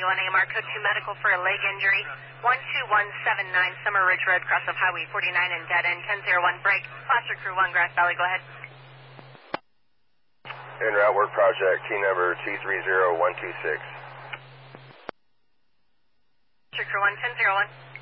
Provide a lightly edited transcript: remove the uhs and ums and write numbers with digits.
71 AMR code 2 medical for a leg injury. 12179 Summer Ridge Road, cross of Highway 49 and dead end 1001 break. Foster Crew 1, Grass Valley, go ahead. En route work project, T number 230126. Foster Crew 1, 1001.